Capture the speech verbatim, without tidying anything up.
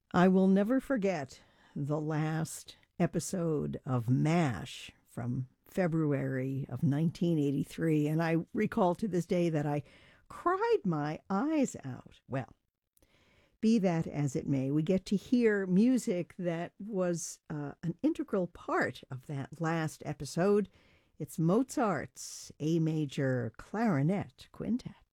I will never forget the last episode of MASH from February of nineteen eighty-three, and I recall to this day that I cried my eyes out. Well, be that as it may, we get to hear music that was uh, an integral part of that last episode. It's Mozart's A Major Clarinet Quintet.